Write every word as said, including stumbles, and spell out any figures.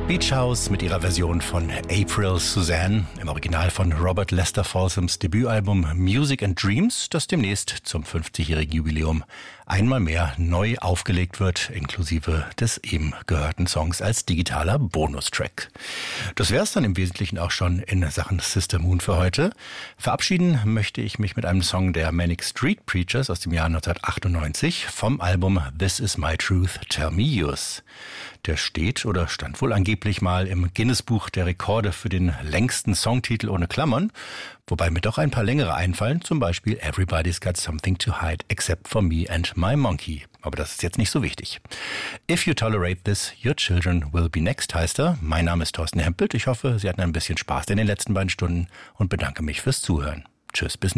Beach House mit ihrer Version von April Suzanne im Original von Robert Lester Folsoms Debütalbum Music and Dreams, das demnächst zum fünfzigjährigen Jubiläum einmal mehr neu aufgelegt wird, inklusive des eben gehörten Songs als digitaler Bonustrack. Das wäre es dann im Wesentlichen auch schon in Sachen Sister Moon für heute. Verabschieden möchte ich mich mit einem Song der Manic Street Preachers aus dem Jahr neunzehnhundertachtundneunzig vom Album This Is My Truth, Tell Me Yours. Der steht oder stand wohl angeblich mal im Guinness-Buch der Rekorde für den längsten Songtitel ohne Klammern, wobei mir doch ein paar längere einfallen, zum Beispiel Everybody's Got Something to Hide Except for Me and My Monkey. Aber das ist jetzt nicht so wichtig. If you tolerate this, your children will be next, heißt er. Mein Name ist Thorsten Hempelt. Ich hoffe, Sie hatten ein bisschen Spaß in den letzten beiden Stunden und bedanke mich fürs Zuhören. Tschüss, bis nächstes Mal.